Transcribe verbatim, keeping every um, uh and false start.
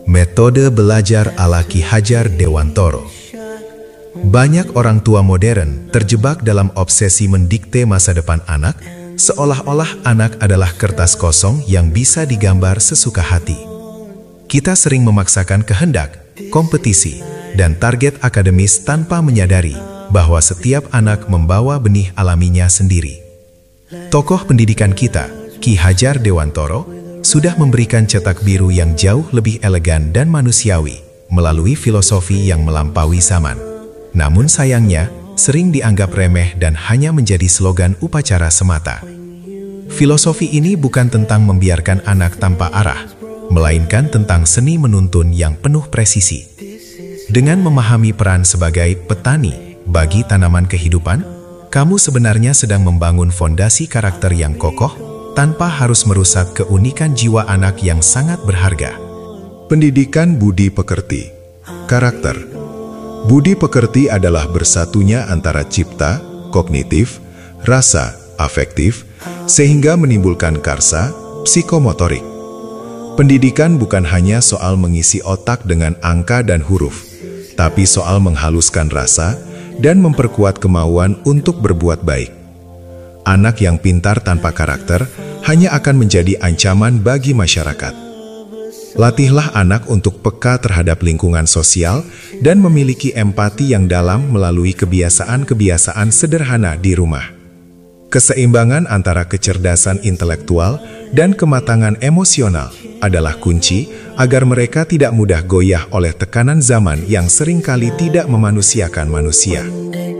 Metode belajar ala Ki Hajar Dewantoro. Banyak orang tua modern terjebak dalam obsesi mendikte masa depan anak, seolah-olah anak adalah kertas kosong yang bisa digambar sesuka hati. Kita sering memaksakan kehendak, kompetisi, dan target akademis tanpa menyadari bahwa setiap anak membawa benih alaminya sendiri. Tokoh pendidikan kita, Ki Hajar Dewantoro, sudah memberikan cetak biru yang jauh lebih elegan dan manusiawi melalui filosofi yang melampaui zaman. Namun sayangnya, sering dianggap remeh dan hanya menjadi slogan upacara semata. Filosofi ini bukan tentang membiarkan anak tanpa arah, melainkan tentang seni menuntun yang penuh presisi. Dengan memahami peran sebagai petani bagi tanaman kehidupan, kamu sebenarnya sedang membangun fondasi karakter yang kokoh, tanpa harus merusak keunikan jiwa anak yang sangat berharga. Pendidikan budi pekerti. Karakter. Budi pekerti adalah bersatunya antara cipta, kognitif, rasa, afektif, sehingga menimbulkan karsa, psikomotorik. Pendidikan bukan hanya soal mengisi otak dengan angka dan huruf, tapi soal menghaluskan rasa dan memperkuat kemauan untuk berbuat baik. Anak yang pintar tanpa karakter hanya akan menjadi ancaman bagi masyarakat. Latihlah anak untuk peka terhadap lingkungan sosial dan memiliki empati yang dalam melalui kebiasaan-kebiasaan sederhana di rumah. Keseimbangan antara kecerdasan intelektual dan kematangan emosional adalah kunci agar mereka tidak mudah goyah oleh tekanan zaman yang seringkali tidak memanusiakan manusia.